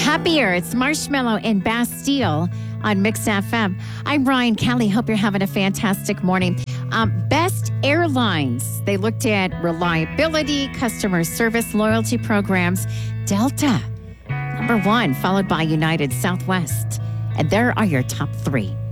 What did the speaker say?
Happier. It's Marshmallow and Bastille on Mix FM. I'm Ryan Kelly. Hope you're having a fantastic morning. Best airlines. They looked at reliability, customer service, loyalty programs. Delta, number one, followed by United, Southwest. And there are your top three.